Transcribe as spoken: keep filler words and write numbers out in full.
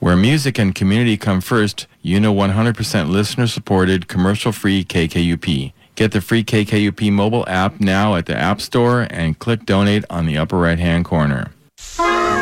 Where music and community come first, you know one hundred percent listener-supported, commercial-free K K U P. Get the free K K U P mobile app now at the App Store and click Donate on the upper right-hand corner.